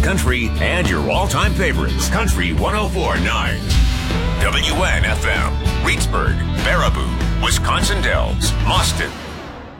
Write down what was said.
country, and your all-time favorites. Country 104.9. WNFM. Reedsburg, Baraboo, Wisconsin Dells, Mauston,